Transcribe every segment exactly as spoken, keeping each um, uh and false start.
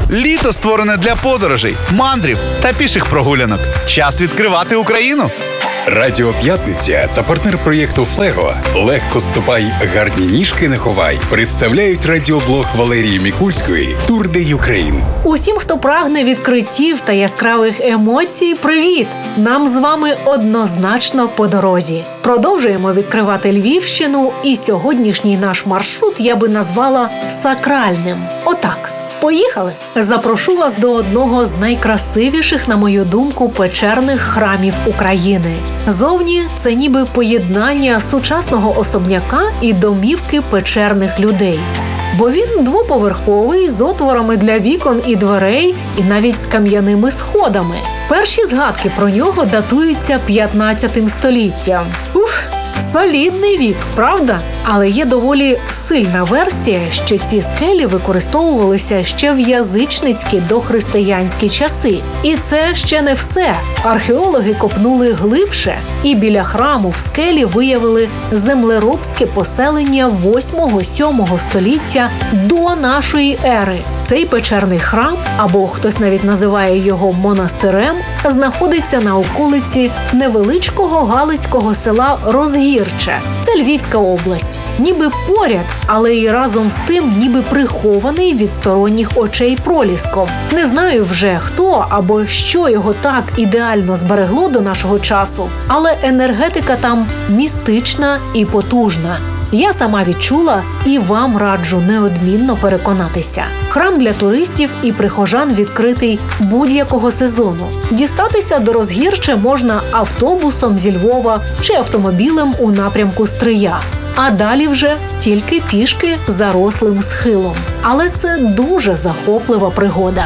Літо створене для подорожей, мандрів та піших прогулянок. Час відкривати Україну. Радіо П'ятниця та партнер проєкту «Флего» «Легко ступай, гарні ніжки не ховай» представляють радіоблог Валерії Мікульської «Тур де Юкрейн». Усім, хто прагне відкриттів та яскравих емоцій, привіт! Нам з вами однозначно по дорозі. Продовжуємо відкривати Львівщину, і сьогоднішній наш маршрут я би назвала сакральним. Отак. Поїхали! Запрошу вас до одного з найкрасивіших, на мою думку, печерних храмів України. Зовні це ніби поєднання сучасного особняка і домівки печерних людей. Бо він двоповерховий, з отворами для вікон і дверей, і навіть з кам'яними сходами. Перші згадки про нього датуються п'ятнадцятим століттям. Уф! Солідний вік, правда? Але є доволі сильна версія, що ці скелі використовувалися ще в язичницькі дохристиянські часи. І це ще не все. Археологи копнули глибше, і біля храму в скелі виявили землеробське поселення восьмого-сьомого століття до нашої ери. Цей печерний храм, або хтось навіть називає його монастирем, знаходиться на околиці невеличкого галицького села Розгірче. Це Львівська область. Ніби поряд, але і разом з тим ніби прихований від сторонніх очей проліском. Не знаю вже хто або що його так ідеально зберегло до нашого часу, але енергетика там містична і потужна. Я сама відчула і вам раджу неодмінно переконатися. Храм для туристів і прихожан відкритий будь-якого сезону. Дістатися до Розгірче можна автобусом зі Львова чи автомобілем у напрямку Стрия. А далі вже тільки пішки зарослим схилом. Але це дуже захоплива пригода.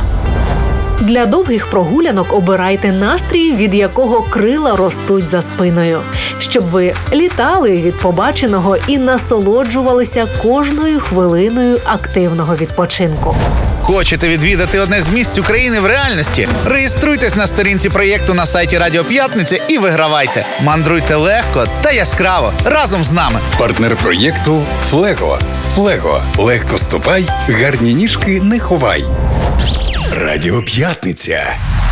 Для довгих прогулянок обирайте настрій, від якого крила ростуть за спиною. Щоб ви літали від побаченого і насолоджувалися кожною хвилиною активного відпочинку. Хочете відвідати одне з місць України в реальності? Реєструйтесь на сторінці проєкту на сайті Радіо П'ятниця і вигравайте. Мандруйте легко та яскраво разом з нами. Партнер проєкту «Флего». «Флего» – легко ступай, гарні ніжки не ховай. Радіо П'ятниця.